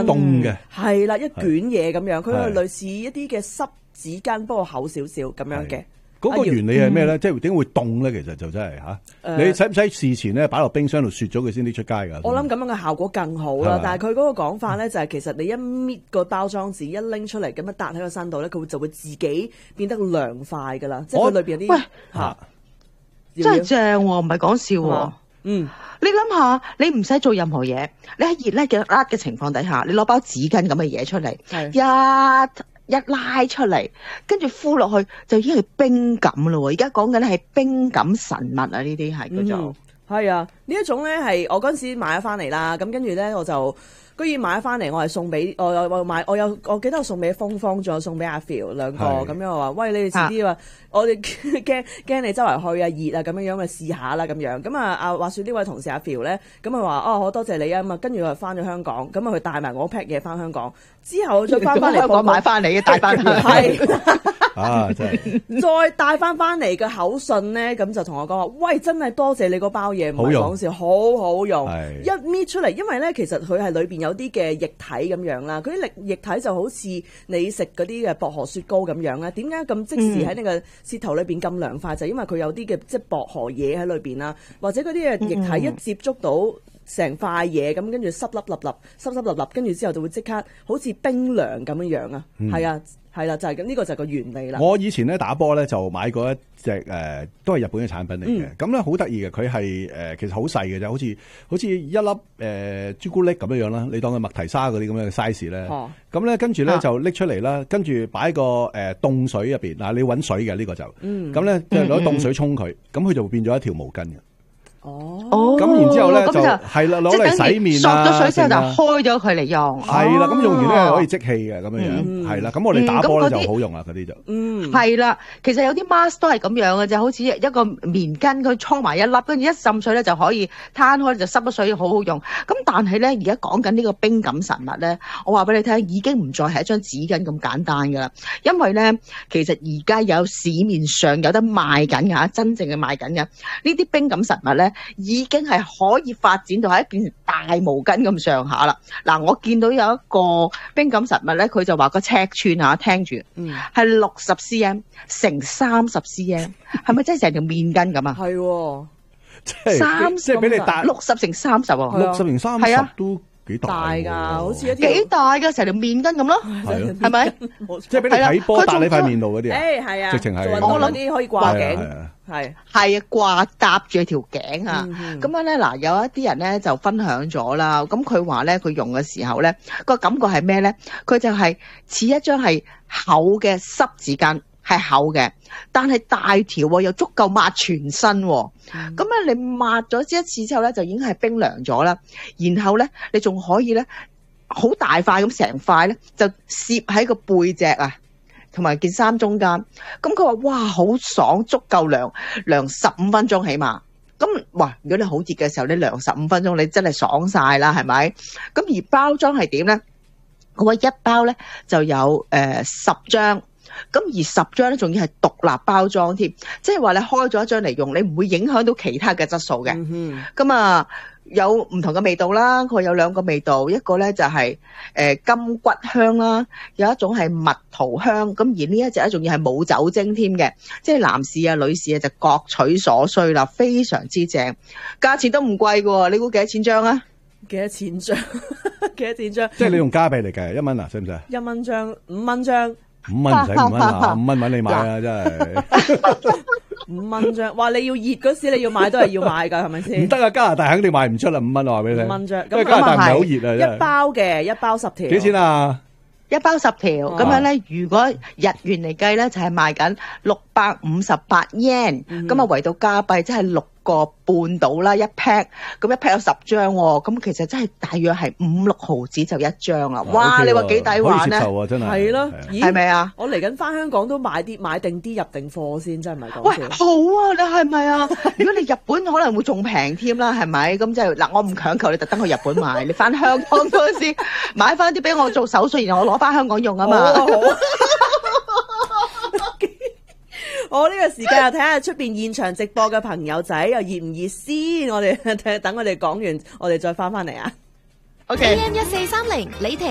凍嘅， 係啦，一卷嘢咁樣，佢係類似一啲嘅濕紙巾，不過厚少少咁樣嘅。 嗰個原理係咩咧？即係點解會凍咧？其實就真係嚇，你使唔使事前咧擺落冰箱度雪咗佢先啲出街㗎？ 我諗咁樣嘅效果更好啦。但係佢嗰個講法咧，就係其實你一搣個包裝紙一拎出嚟，咁樣搭喺個身度咧，佢就會自己變得涼快㗎啦。即係佢裏邊有啲嚇， 真係正喎，唔係講笑喎。你諗下，你唔使做任何嘢，你喺熱嘅情況底下，你攞包紙巾咁嘅嘢出嚟，一拉出嚟，跟住敷落去就已經係冰感咯。而家講緊係冰感神物啊！呢啲係叫做係啊，呢一種咧係我嗰陣時買咗翻嚟啦。咁跟住咧我就居然買咗翻嚟，我係送俾我記得我送俾芳芳，仲有送俾阿 Phil 兩個咁樣。我話喂，你哋遲啲我哋驚你周圍去啊熱啊咁樣咪試下啦咁樣。咁話説呢位同事阿 Phil 咧，咁佢話好多謝你啊嘛。跟住佢翻咗香港，咁佢帶埋我 pack 嘢翻香港，之後再翻嚟香港買翻嚟嘅帶翻嚟， 係真係再帶翻嚟嘅口信咧，咁就同我講話，喂，真係多謝你嗰包嘢，唔係講笑，好好用，一搣出嚟，因為咧其實佢係裏邊有啲嘅液體咁樣啦，嗰啲液體就好似你食嗰啲嘅薄荷雪糕咁樣啦。點解咁即時喺你嘅舌頭裏邊咁涼快？就因為佢有啲嘅即係薄荷嘢喺裏邊啦，或者嗰啲嘅液體一接觸到成塊嘢咁，跟住濕粒粒，跟住之後就會即刻好似冰涼咁樣樣啊。係啊，係啦，就係咁，呢個就係個原理啦。 我以前咧打波咧就買過一隻都係日本嘅產品嚟嘅。咁咧好得意嘅，佢係其實好細嘅啫，好似一粒朱古力咁樣樣啦。你當佢麥提沙嗰啲咁樣嘅 size 咧。咁咧跟住咧就拎出嚟啦，跟住擺個凍水入邊嗱，你揾水嘅呢個就咁咧，即係攞凍水沖佢，咁佢就會變咗一條毛巾嘅。咁然之後咧就係啦，攞嚟洗面啊， 索咗水之後就開咗佢嚟用。 係啦，咁用完咧可以即棄嘅咁樣樣，係啦。咁我哋打波咧就好用啦，嗰啲就係啦。其實有啲 mask 都係咁樣嘅啫，好似一個棉巾，佢沖埋一粒，跟住一浸水咧就可以攤開，就濕咗水，好好用。咁但係咧，而家講緊呢個冰感神物咧，我話俾你聽，已經唔再係一張紙巾咁簡單噶啦。因為咧，其實而家有市面上有得賣緊㗎，真正嘅賣緊嘅呢啲冰感神物咧，已經係可以發展到係一件大毛巾咁上下啦。嗱，我見到有一個冰感實物咧，佢就話個尺寸啊，聽住係60 cm 乘30 cm， 係咪真係成條面巾咁啊？ 係喎， 即係俾你搭 60乘30喎， 60乘30都幾大㗎，好似一條幾大㗎，成條面巾咁咯，係咪？ 即係俾你睇波搭你塊面度嗰啲啊？ 係啊， 直情係我諗啲可以掛頸，係啊，掛搭住條頸啊。咁樣咧，嗱，有一啲人咧就分享咗啦。咁佢話咧，佢用嘅時候咧，個感覺係咩咧？佢就係似一張係厚嘅濕紙巾，係厚嘅，但係大條喎，又足夠抹全身喎。咁咧，你抹咗一次之後咧，就已經係冰涼咗啦。然後咧，你仲可以咧好大塊咁成塊咧，就攝喺個背脊啊，同埋件衫中間。咁佢話：哇，好爽，足夠涼15分鐘起碼。咁哇，如果你好熱嘅時候，你涼15分鐘，你真係爽晒啦，係咪？咁而包裝係點咧？佢話一包咧就有10張。咁而10張咧，仲要係獨立包裝添，即係話你開咗一張嚟用，你唔會影響到其他嘅質素嘅。咁啊，有唔同嘅味道啦，佢有2個味道，一個咧就係金骨香啦，有一種係蜜桃香。咁而呢一隻咧，仲要係冇酒精添嘅，即係男士啊、女士啊就各取所需啦，非常之正，價錢都唔貴嘅。你估幾多錢張啊？ 幾多錢張？幾多錢張？ 即係你用加幣嚟計，1蚊啊，使唔使 ？1蚊張，5蚊張。 5蚊唔使5蚊啊，5蚊搵你買啊，真係 5蚊張。話你要熱嗰時你要買都係要買㗎，係咪先？ 唔得啊，加拿大肯定賣唔出啦，5蚊我話俾你聽。5蚊張， 因為加拿大唔係好熱啊， 一包嘅，一包10條。 幾錢啊？ 一包10條，咁樣咧，如果日元嚟計咧，就係賣緊658 yen，咁啊圍到加幣即係6個半到啦一 pack，咁一 pack 有10張喎，咁其實真係大約係5-6毫紙就一張啊！哇，你話幾抵玩咧？ 真係係咯， 係咪啊？ 我嚟緊翻香港都買定啲入定貨先，真係唔係講笑。 喂，好啊，你係咪啊？如果你日本可能會仲平添啦，係咪？咁即係嗱，我唔強求你特登去日本買，你翻香港嗰時買翻啲俾我做手術，然後我攞翻香港用啊嘛。 我呢個時間又睇下出邊現場直播嘅朋友仔又熱唔熱先，我哋等我哋講完，我哋再翻嚟啊。 OK。 AM 1430，你停。